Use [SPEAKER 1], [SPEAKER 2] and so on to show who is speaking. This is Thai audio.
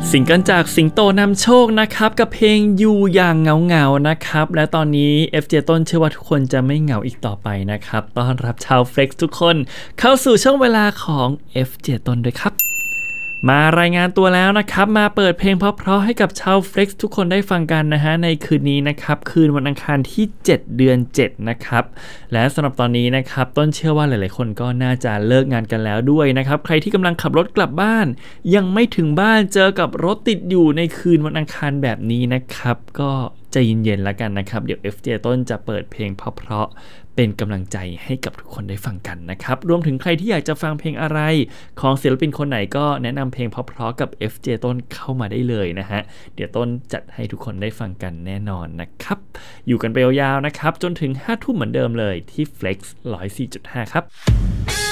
[SPEAKER 1] ซิงเกิลจากสิงโตนำโชคนะครับกับเพลงอยู่อย่างเหงาๆนะครับและตอนนี้ FJ ต้นเชื่อว่าทุกคนจะไม่เหงาอีกต่อไปนะครับต้อนรับชาว Flex ทุกคนเข้าสู่ช่วงเวลาของ FJ ต้นด้วยครับมารายงานตัวแล้วนะครับมาเปิดเพลงเพราะๆให้กับชาว Flex ทุกคนได้ฟังกันนะฮะในคืนนี้นะครับคืนวันอังคารที่7เดือน7นะครับและสำหรับตอนนี้นะครับต้นเชื่อว่าหลายๆคนก็น่าจะเลิกงานกันแล้วด้วยนะครับใครที่กำลังขับรถกลับบ้านยังไม่ถึงบ้านเจอกับรถติดอยู่ในคืนวันอังคารแบบนี้นะครับก็ใจเย็นๆแล้วกันนะครับเดี๋ยว FJ ต้นจะเปิดเพลงเพราะๆเป็นกำลังใจให้กับทุกคนได้ฟังกันนะครับรวมถึงใครที่อยากจะฟังเพลงอะไรของศิลปินคนไหนก็แนะนำเพลงเพราะๆกับ FJ ต้นเข้ามาได้เลยนะฮะเดี๋ยวต้นจัดให้ทุกคนได้ฟังกันแน่นอนนะครับอยู่กันไปยาวๆนะครับจนถึง 5 ทุ่มเหมือนเดิมเลยที่ Flex 104.5 ครับ